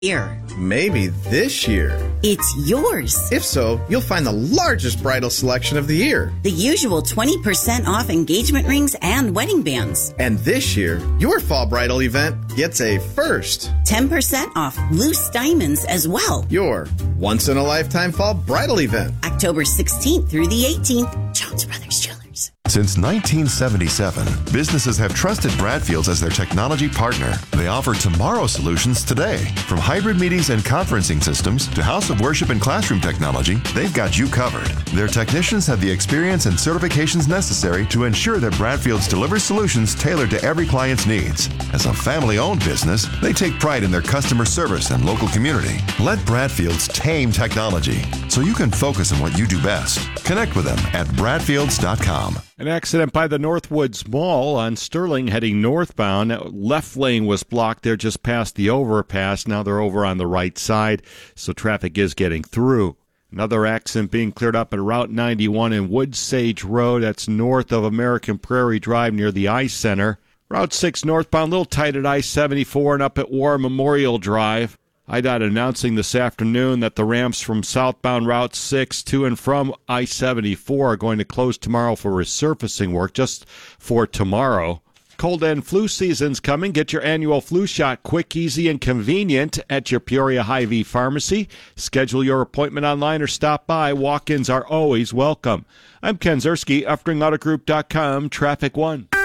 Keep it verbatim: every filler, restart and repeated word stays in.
Year. Maybe this year. It's yours. If so, you'll find the largest bridal selection of the year. The usual twenty percent off engagement rings and wedding bands. And this year, your fall bridal event gets a first. ten percent off loose diamonds as well. Your once-in-a-lifetime fall bridal event. October sixteenth through the eighteenth. Jones Brothers Jewelers. Since nineteen seventy-seven, businesses have trusted Bradfields as their technology partner. They offer tomorrow solutions today. From hybrid meetings and conferencing systems to house of worship and classroom technology, they've got you covered. Their technicians have the experience and certifications necessary to ensure that Bradfields delivers solutions tailored to every client's needs. As a family-owned business, they take pride in their customer service and local community. Let Bradfields tame technology so you can focus on what you do best. Connect with them at bradfields dot com. An accident by the Northwoods Mall on Sterling heading northbound. Left lane was blocked there just past the overpass. Now they're over on the right side, so traffic is getting through. Another accident being cleared up at Route ninety-one in Wood Sage Road. That's north of American Prairie Drive near the Ice Center. Route six northbound, a little tight at I seventy-four and up at War Memorial Drive. I D O T announcing this afternoon that the ramps from southbound Route six to and from I seventy-four are going to close tomorrow for resurfacing work, just for tomorrow. Cold and flu season's coming. Get your annual flu shot quick, easy, and convenient at your Peoria Hy-Vee pharmacy. Schedule your appointment online or stop by. Walk-ins are always welcome. I'm Ken Zerski, Uftring Auto Group dot com, Traffic One.